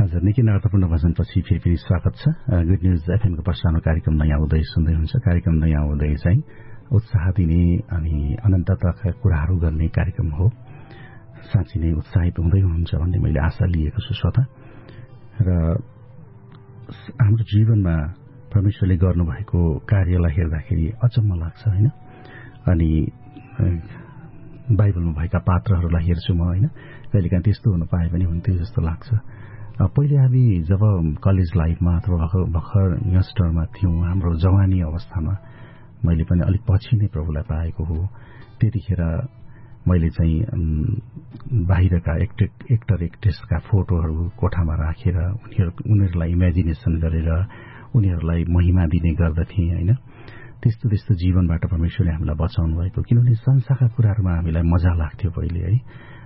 हजुर, निकै अर्थपूर्ण वचनपछि फेरि पनि स्वागत छ। गुड न्युज एफएमको प्रसारण कार्यक्रम नयाँ उदय सुन्दै हुन्छ। कार्यक्रम नयाँ उदय चाहिँ उत्साह दिने अनि अनन्तताका कुराहरू गर्ने कार्यक्रम हो। साँच्चै नै उत्साहित हुँदै हुनुहुन्छ भन्ने मैले आशा लिएको छु श्रोता। र हाम्रो जीवनमा परमेश्वरले गर्नुभएको कार्यलाई हेर्दाखेरि अचम्म लाग्छ, होइन? अनि बाइबलमा भएका पात्रहरूलाई हेर्छु म, होइन? कहिलेकाहीँ त्यस्तो हुन पाए पनि हुन्थ्यो जस्तो लाग्छ। पहिले हामी जब कलेज लाइफमा अथवा भर्खर यङ्स्टरमा थियौँ, हाम्रो जवानी अवस्थामा, मैले पनि अलिक पछि नै प्रभुलाई पाएको हो। त्यतिखेर मैले चाहिँ बाहिरका एक्टर एक्ट्रेसका फोटोहरू कोठामा राखेर उनीहरूलाई इमेजिनेसन गरेर उनीहरूलाई महिमा दिने गर्दथे, होइन? त्यस्तो जीवनबाट परमेश्वरले हामीलाई बचाउनु भएको। किनभने संसारका कुराहरूमा हामीलाई मजा लाग्थ्यो पहिले, है?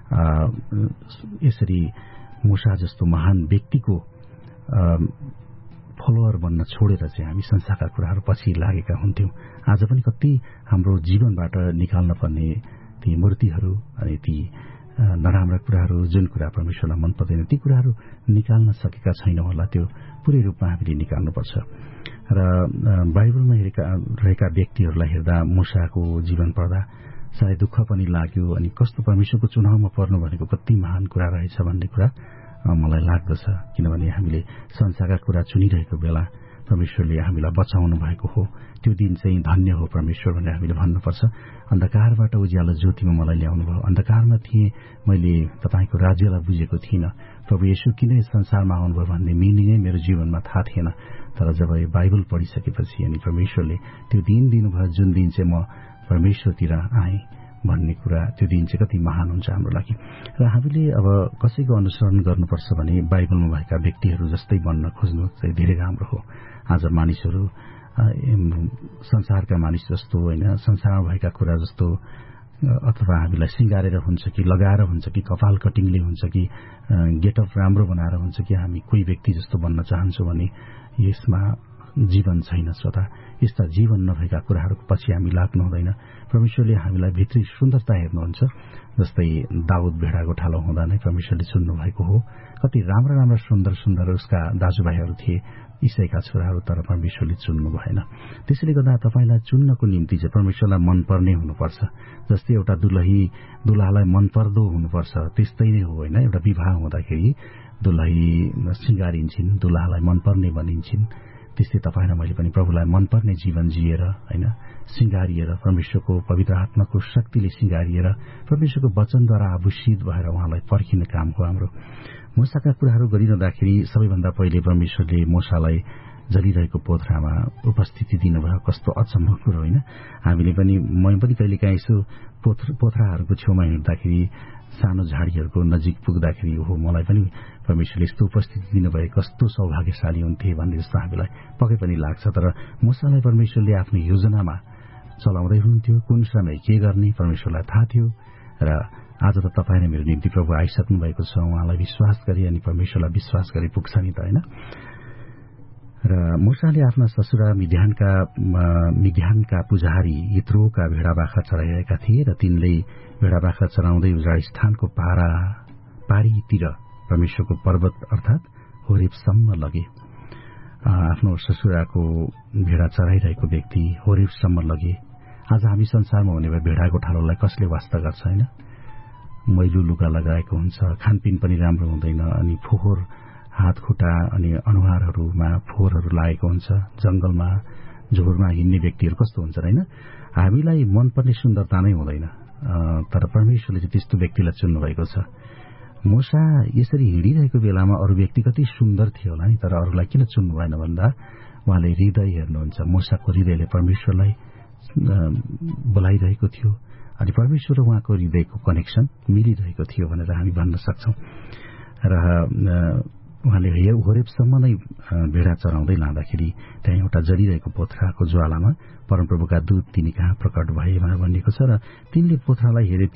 यसरी मूसा जस्तो महान व्यक्तिको फलोअर बन्न छोडेर चाहिँ हामी संसारका कुराहरू पछि लागेका हुन्थ्यौं। आज पनि कति हाम्रो जीवनबाट निकाल्न पर्ने ती मूर्तिहरू अनि ती नराम्रा कुराहरू, जुन कुरा परमेश्वरलाई मन पर्दैन, ती कुराहरू निकाल्न सकेका छैनौं होला। त्यो पूरै रूपमा हामीले निकाल्नुपर्छ। र बाइबलमा रहेका व्यक्तिहरूलाई हेर्दा मूसाको जीवन पढ्दा सायद दुःख पनि लाग्यो। अनि कस्तो परमेश्वरको चुनावमा पर्नु भनेको कति महान कुरा रहेछ भन्ने कुरा मलाई लाग्दछ। किनभने हामीले संसारका कुरा चुनिरहेको बेला परमेश्वरले हामीलाई बचाउनु भएको हो। त्यो दिन चाहिँ धन्य हो परमेश्वर भनेर हामीले भन्नुपर्छ। अन्धकारबाट उज्यालो ज्योतिमा मलाई ल्याउनु भयो। अन्धकारमा थिएँ, मैले तपाईँको राज्यलाई बुझेको थिइनँ। प्रभु येशू किन संसारमा आउनुभयो भन्ने मिनिङै मेरो जीवनमा थाहा थिएन। तर जब यो बाइबल पढिसकेपछि अनि परमेश्वरले त्यो दिन दिनुभयो, जुन दिन चाहिँ म परमेश्वरतिर आएँ भन्ने कुरा, त्यो दिन चाहिँ कति महान हुन्छ हाम्रो लागि। र हामीले अब कसैको अनुसरण गर्नुपर्छ भने बाइबलमा भएका व्यक्तिहरू जस्तै बन्न खोज्नु चाहिँ धेरै राम्रो हो। आज मानिसहरू संसारका मानिस जस्तो, होइन, संसारमा भएका कुरा जस्तो अथवा हामीलाई सिंगारेर हुन्छ कि लगाएर हुन्छ कि कपाल कटिङले हुन्छ कि गेटअप राम्रो बनाएर हुन्छ कि हामी कोही व्यक्ति जस्तो बन्न चाहन्छौँ भने यसमा जीवन छैन श्रोता। यस्ता जीवन नभएका कुराहरूको पछि हामी लाग्नु हुँदैन। परमेश्वरले हामीलाई भित्री सुन्दरता हेर्नुहुन्छ। जस्तै दाउद भेडा गोठालो हुँदा नै परमेश्वरले चुन्नु भएको हो। कति राम्रा सुन्दर उसका दाजुभाइहरू थिए, ईसाईका छोराहरू, तर परमेश्वरले चुन्नु भएन। त्यसैले गर्दा तपाईँलाई चुन्नको निम्ति चाहिँ परमेश्वरलाई मनपर्ने हुनुपर्छ। जस्तै एउटा दुलहालाई मनपर्दो हुनुपर्छ, त्यस्तै नै हो, होइन? एउटा विवाह हुँदाखेरि दुलही सिंगारिन्छन्, दुलहालाई मनपर्ने बनिन्छन्। त्यस्तै तपाईँ र मैले पनि प्रभुलाई मनपर्ने जीवन जिएर, होइन, सिंगारिएर, परमेश्वरको पवित्र आत्माको शक्तिले सिंगारिएर, परमेश्वरको वचनद्वारा आभूषित भएर उहाँलाई पर्खिने काम हो हाम्रो। मूसाका कुराहरू गरिरहँदाखेरि सबैभन्दा पहिले परमेश्वरले मूसालाई जलिरहेको पोथ्रामा उपस्थिति दिनुभयो। कस्तो अचम्म कुरो, होइन? हामीले पनि, म पनि कहिलेकाहीँ यसो पोथ्राहरूको छेउमा हिँड्दाखेरि, सानो झाडीहरूको नजिक पुग्दाखेरि ओहो मलाई पनि परमेश्वरले यस्तो उपस्थिति दिनुभए कस्तो सौभाग्यशाली हुन्थे भन्ने जस्तो हामीलाई पक्कै पनि लाग्छ। तर मूसालाई परमेश्वरले आफ्नो योजनामा चलाउँदै हुनुहुन्थ्यो। कुन समय के गर्ने परमेश्वरलाई थाहा थियो। र आज त तपाईँ र मेरो निम्ति प्रभु आइसक्नु भएको छ। उहाँलाई विश्वास गरे अनि परमेश्वरलाई विश्वास गरे पुग्छ नि त, होइन? र मूसाले आफ्ना ससुरा मिद्यानका पुजारी यत्रोका भेडा बाख्रा चराइरहेका थिए र तिनले भेडा बाख्रा चराउँदै उजाड स्थानको पारीतिर परमेश्वरको पर्वत अर्थात होरेबसम्म लगे। आफ्नो ससुराको भेडा चराइरहेको व्यक्ति होरेबसम्म लगे। आज हामी संसारमा हुने भए भेडा गोठालोलाई कसले वास्ता गर्छ, होइन? मैलो लुगा लगाएको हुन्छ, खानपिन पनि राम्रो हुँदैन, अनि फोहोर हात खुट्टा अनि अनुहारहरूमा फोहोरहरू लागेको हुन्छ। जंगलमा झोरमा हिँड्ने व्यक्तिहरू कस्तो हुन्छ, होइन? हामीलाई मनपर्ने सुन्दरता नै हुँदैन, तर परमेश्वरले चाहिँ त्यस्तो व्यक्तिलाई चुन्नु भएको छ। मूसा यसरी हिँडिरहेको बेलामा अरू व्यक्ति कति सुन्दर थियो होला नि, तर अरूलाई किन चुन्नु भएन भन्दा उहाँले हृदय हेर्नुहुन्छ। मूसाको हृदयले परमेश्वरलाई बोलाइरहेको थियो अनि परमेश्वर र उहाँको हृदयको कनेक्सन मिलिरहेको थियो भनेर हामी भन्न सक्छौं। र उहाँले होरेबसम्म नै भेडा चराउँदै लाँदाखेरि त्यहाँ एउटा जलिरहेको पोथ्राको ज्वालामा परमप्रभुका दूत तिनी कहाँ प्रकट भए भनेर भनिएको छ। र तिनले पोथ्रालाई हेरे